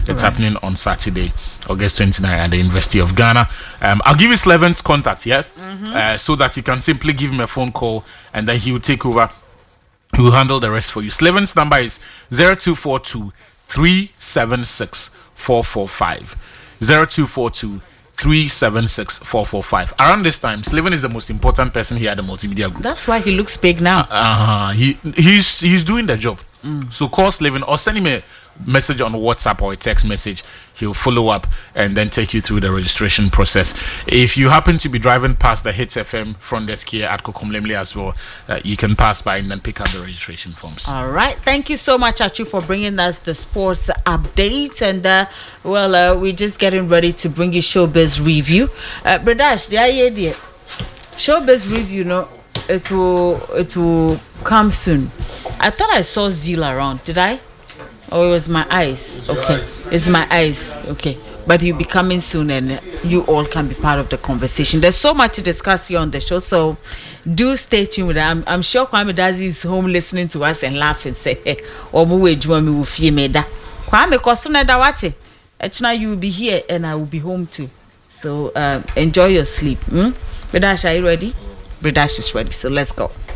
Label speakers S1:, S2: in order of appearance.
S1: It's happening on Saturday, August 29 at the University of Ghana. I'll give you Sleven's contact, so that you can simply give him a phone call and then he will take over. He will handle the rest for you. Sleven's number is 0242 376 445. 0242 376 445. Around this time, Sleven is the most important person here at the Multimedia Group.
S2: That's why he looks big now.
S1: He's doing the job. So call Sleven or send him a message on WhatsApp or a text message. He'll follow up and then take you through the registration process. If you happen to be driving past the Hits FM front desk here at Kokomlemle as well, you can pass by and then pick up the registration forms.
S2: All right. Thank you so much, Achu, for bringing us the sports update. And we're just getting ready to bring you Showbiz Review. Bradash, the idea, Showbiz Review, it will come soon. I thought I saw Zeal around. Did I? Oh, it was my eyes. Okay. It's my eyes. Okay. But he'll be coming soon and you all can be part of the conversation. There's so much to discuss here on the show, so do stay tuned with that. I'm sure Kwame Dazi is home listening to us and laughing, say, hey, Kwame Kosuna Dawati. Actually, you will be here and I will be home too. So enjoy your sleep. Bridash, are you ready? Bridash is ready, so let's go.